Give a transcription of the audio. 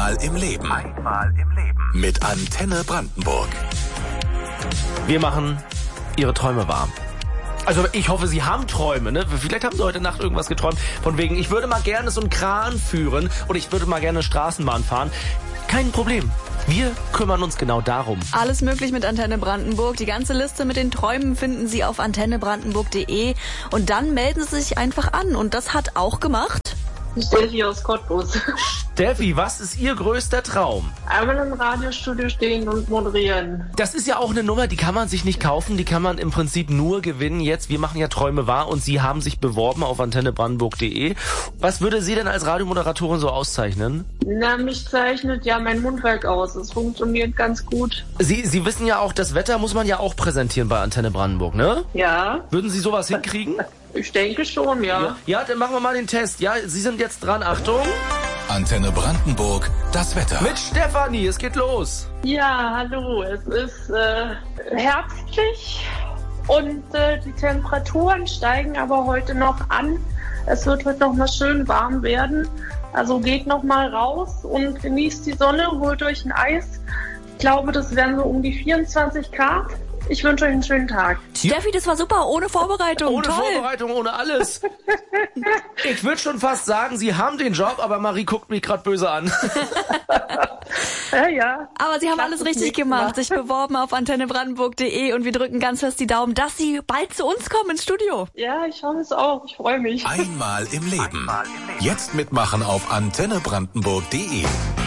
Einmal im Leben. Mit Antenne Brandenburg. Wir machen Ihre Träume wahr. Also ich hoffe, Sie haben Träume, ne? Vielleicht haben Sie heute Nacht irgendwas geträumt. Von wegen, ich würde mal gerne so einen Kran führen oder ich würde mal gerne eine Straßenbahn fahren. Kein Problem. Wir kümmern uns genau darum. Alles möglich mit Antenne Brandenburg. Die ganze Liste mit den Träumen finden Sie auf antennebrandenburg.de. Und dann melden Sie sich einfach an. Und das hat auch gemacht Steffi aus Cottbus. Steffi, was ist Ihr größter Traum? Einmal im Radiostudio stehen und moderieren. Das ist ja auch eine Nummer, die kann man sich nicht kaufen, die kann man im Prinzip nur gewinnen. Jetzt, wir machen ja Träume wahr und Sie haben sich beworben auf antennebrandenburg.de. Was würde Sie denn als Radiomoderatorin so auszeichnen? Na, mich zeichnet ja mein Mundwerk aus. Es funktioniert ganz gut. Sie wissen ja auch, das Wetter muss man ja auch präsentieren bei Antenne Brandenburg, ne? Ja. Würden Sie sowas hinkriegen? Ich denke schon, ja. Ja, dann machen wir mal den Test. Ja, Sie sind jetzt dran. Achtung. Antenne Brandenburg, das Wetter. Mit Stefanie, es geht los. Ja, hallo. Es ist herbstlich und die Temperaturen steigen aber heute noch an. Es wird heute noch mal schön warm werden. Also geht noch mal raus und genießt die Sonne, holt euch ein Eis. Ich glaube, das wären so um die 24 Grad. Ich wünsche euch einen schönen Tag. Steffi, das war super, ohne Vorbereitung. Ohne Toll. Vorbereitung, ohne alles. Ich würde schon fast sagen, Sie haben den Job, aber Marie guckt mich gerade böse an. Ja. Aber Sie haben alles richtig gemacht. Sich beworben auf antennebrandenburg.de und wir drücken ganz fest die Daumen, dass Sie bald zu uns kommen ins Studio. Ja, ich hoffe es auch. Ich freue mich. Einmal im Leben. Jetzt mitmachen auf antennebrandenburg.de.